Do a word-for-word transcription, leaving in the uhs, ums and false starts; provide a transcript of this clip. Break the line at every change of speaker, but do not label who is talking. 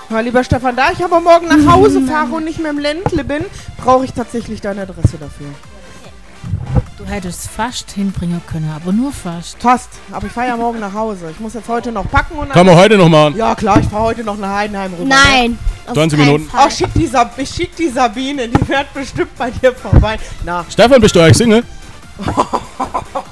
Ja, lieber Stefan, da ich aber morgen nach Hause fahre und nicht mehr im Ländle bin, brauche ich tatsächlich deine Adresse dafür.
Du hättest fast hinbringen können, aber nur fast.
Fast, aber ich fahre ja morgen nach Hause. Ich muss jetzt heute noch packen und dann...
Kann man heute noch machen.
Ja klar, ich fahre heute noch nach Heidenheim rüber.
Nein. auf
zwanzig
keinen
Minuten.
Fall.
Ach, schick die, Sab ich schick die Sabine, die fährt bestimmt bei dir vorbei. Na,
Stefan, bist du eigentlich Single?